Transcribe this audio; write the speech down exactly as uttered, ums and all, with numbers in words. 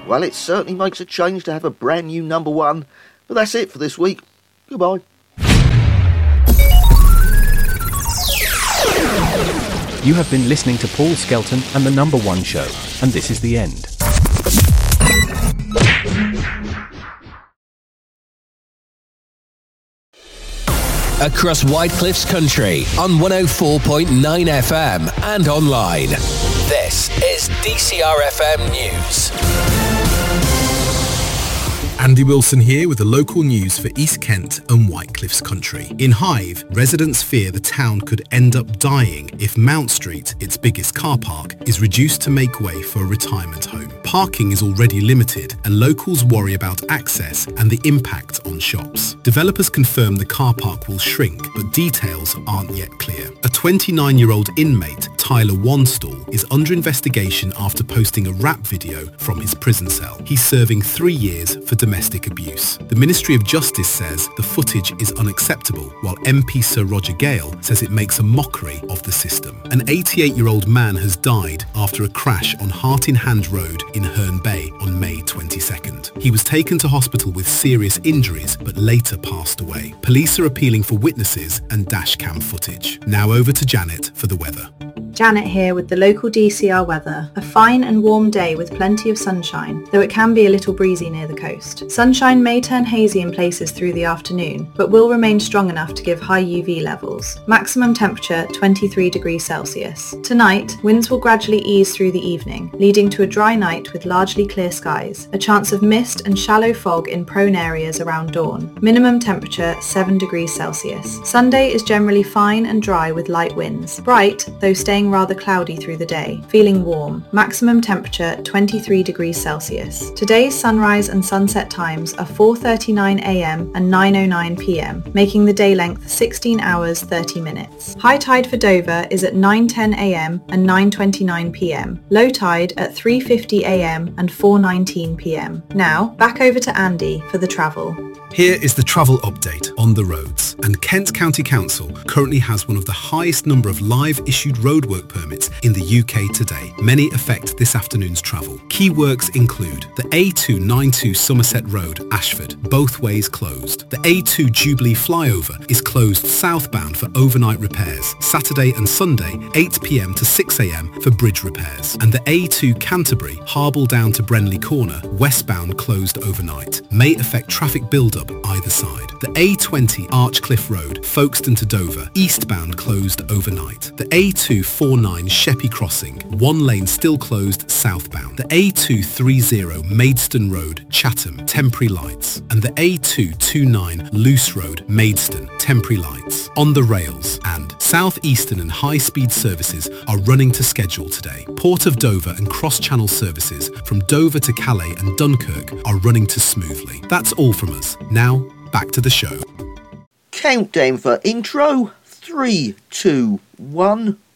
Well, it certainly makes a change to have a brand new number one. But that's it for this week. Goodbye. You have been listening to Paul Skelton and the Number One Show, and this is the end. Across Whitecliffs Country on one oh four point nine F M and online. This is D C R F M News. Andy Wilson here with the local news for East Kent and Whitecliffs Country. In Hythe, residents fear the town could end up dying if Mount Street, its biggest car park, is reduced to make way for a retirement home. Parking is already limited and locals worry about access and the impact on shops. Developers confirm the car park will shrink, but details aren't yet clear. A twenty-nine-year-old inmate, Tyler Wanstall, is under investigation after posting a rap video from his prison cell. He's serving three years for domestic abuse. The Ministry of Justice says the footage is unacceptable, while M P Sir Roger Gale says it makes a mockery of the system. An eighty-eight-year-old man has died after a crash on Heart in Hand Road in Herne Bay on May twenty-second. He was taken to hospital with serious injuries but later passed away. Police are appealing for witnesses and dash cam footage. Now over to Janet for the weather. Janet here with the local D C R weather. A fine and warm day with plenty of sunshine, though it can be a little breezy near the coast. Sunshine may turn hazy in places through the afternoon, but will remain strong enough to give high U V levels. Maximum temperature twenty-three degrees Celsius. Tonight, winds will gradually ease through the evening, leading to a dry night with largely clear skies. A chance of mist and shallow fog in prone areas around dawn. Minimum temperature seven degrees Celsius. Sunday is generally fine and dry with light winds. Bright, though staying rather cloudy through the day. Feeling warm. Maximum temperature twenty-three degrees Celsius. Today's sunrise and sunset times are four thirty-nine a m and nine oh nine p m, making the day length sixteen hours thirty minutes. High tide for Dover is at nine ten a m and nine twenty-nine p m. Low tide at three fifty a m and four nineteen p m. Now, back over to Andy for the travel. Here is the travel update on the roads. And Kent County Council currently has one of the highest number of live issued roadwork permits in the U K today. Many affect this afternoon's travel. Key works include the A two ninety-two Somerset Road, Ashford, both ways closed. The A two Jubilee flyover is closed southbound for overnight repairs, Saturday and Sunday, eight p m to six a m for bridge repairs. And the A two Canterbury, Harble down to Brenley Corner, westbound closed overnight. May affect traffic build-up either side. The A twenty Archcliffe Road, Folkestone to Dover, eastbound closed overnight. The A two forty-nine Sheppey Crossing, one lane still closed southbound. The A two thirty Maidstone Road, Chatham, temporary lights. And the A two twenty-nine Luce Road, Maidstone, temporary lights. On the rails, and Southeastern and high-speed services are running to schedule today. Port of Dover and cross-channel services from Dover to Calais and Dunkirk are running to smoothly. That's all from us. Now, back to the show. Countdown for intro. Three, two, one.